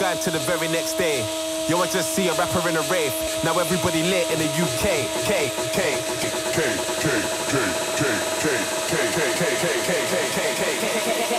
sky to the very next day. Yo, I just see a rapper in a rave. Now everybody lit in the UK. K, K, K, K, K, K, K, K.